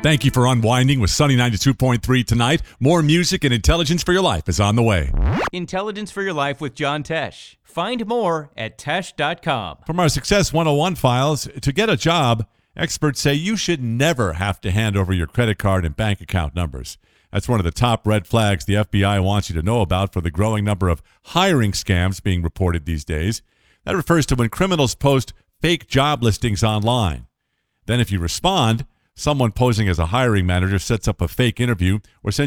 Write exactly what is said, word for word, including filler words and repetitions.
Thank you for unwinding with Sunny ninety-two point three tonight. More music and intelligence for your life is on the way. Intelligence for Your Life with John Tesh. Find more at tesh dot com. From our Success one oh one files, to get a job, experts say you should never have to hand over your credit card and bank account numbers. That's one of the top red flags the F B I wants you to know about for the growing number of hiring scams being reported these days. That refers to when criminals post fake job listings online. Then if you respond, someone posing as a hiring manager sets up a fake interview or sends